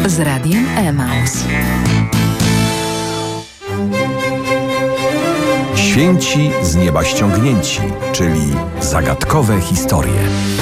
z Radiem Emaus. Święci z nieba ściągnięci, czyli zagadkowe historie.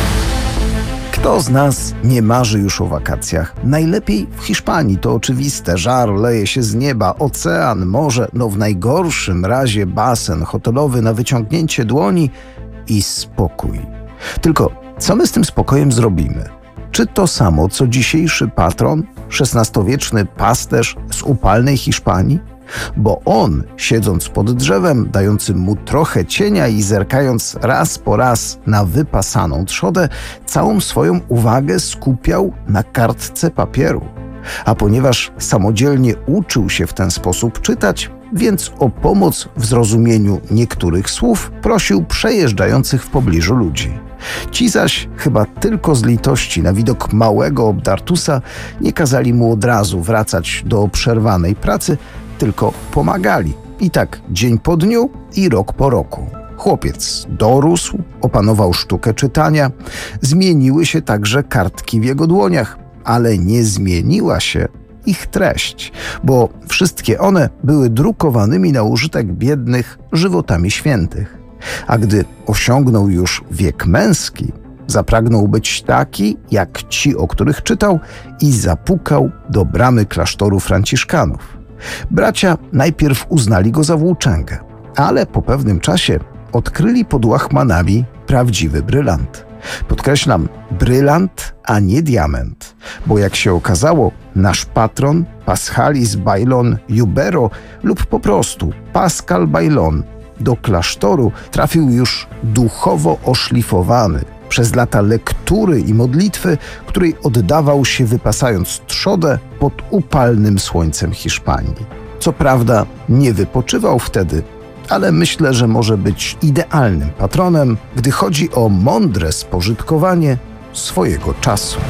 Kto z nas nie marzy już o wakacjach? Najlepiej w Hiszpanii, to oczywiste. Żar leje się z nieba, ocean, morze, w najgorszym razie basen hotelowy na wyciągnięcie dłoni i spokój. Tylko co my z tym spokojem zrobimy? Czy to samo, co dzisiejszy patron, XVI-wieczny pasterz z upalnej Hiszpanii? Bo on, siedząc pod drzewem, dającym mu trochę cienia i zerkając raz po raz na wypasaną trzodę, całą swoją uwagę skupiał na kartce papieru. A ponieważ samodzielnie uczył się w ten sposób czytać, więc o pomoc w zrozumieniu niektórych słów prosił przejeżdżających w pobliżu ludzi. Ci zaś, chyba tylko z litości na widok małego obdartusa, nie kazali mu od razu wracać do przerwanej pracy, tylko pomagali. I tak dzień po dniu i rok po roku. Chłopiec dorósł, opanował sztukę czytania, zmieniły się także kartki w jego dłoniach, ale nie zmieniła się ich treść, bo wszystkie one były drukowanymi na użytek biednych żywotami świętych. A gdy osiągnął już wiek męski, zapragnął być taki, jak ci, o których czytał, i zapukał do bramy klasztoru franciszkanów. Bracia najpierw uznali go za włóczęgę, ale po pewnym czasie odkryli pod łachmanami prawdziwy brylant. Podkreślam, brylant, a nie diament, bo jak się okazało, nasz patron Paschalis Bailón Yubero lub po prostu Pascal Bailón do klasztoru trafił już duchowo oszlifowany przez lata lektury i modlitwy, której oddawał się wypasając trzodę pod upalnym słońcem Hiszpanii. Co prawda nie wypoczywał wtedy, ale myślę, że może być idealnym patronem, gdy chodzi o mądre spożytkowanie swojego czasu.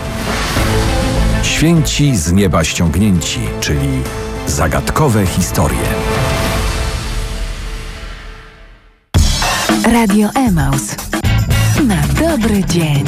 Święci z nieba ściągnięci, czyli zagadkowe historie. Radio Emaus. Na dobry dzień.